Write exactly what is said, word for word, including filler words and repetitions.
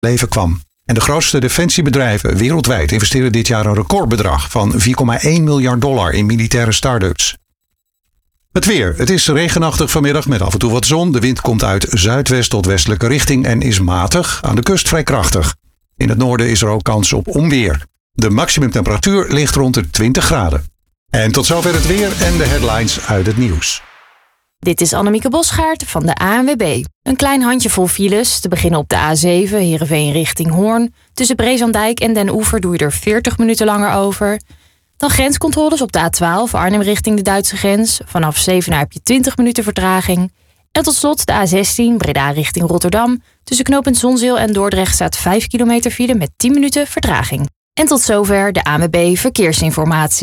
leven kwam. En de grootste defensiebedrijven wereldwijd investeren dit jaar een recordbedrag van vier komma één miljard dollar in militaire start-ups. Het weer. Het is regenachtig vanmiddag met af en toe wat zon. De wind komt uit zuidwest tot westelijke richting en is matig, aan de kust vrij krachtig. In het noorden is er ook kans op onweer. De maximumtemperatuur ligt rond de twintig graden. En tot zover het weer en de headlines uit het nieuws. Dit is Annemieke Bosgaard van de A N W B. Een klein handjevol files, te beginnen op de A zeven, Heerenveen richting Hoorn. Tussen Brezandijk en Den Oever doe je er veertig minuten langer over. Dan grenscontroles op de A twaalf, Arnhem richting de Duitse grens. Vanaf Zevenaar heb je twintig minuten vertraging. En tot slot de A zestien, Breda richting Rotterdam. Tussen knooppunt Zonzeel en Dordrecht staat vijf kilometer file met tien minuten vertraging. En tot zover de A N W B Verkeersinformatie.